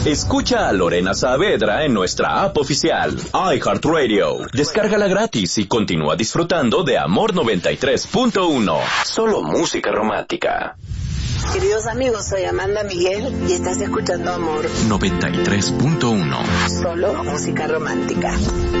Escucha a Lorena Saavedra en nuestra app oficial, iHeartRadio. Descárgala gratis y continúa disfrutando de Amor 93.1. Solo música romántica. Queridos amigos, soy Amanda Miguel y estás escuchando Amor 93.1. Solo música romántica.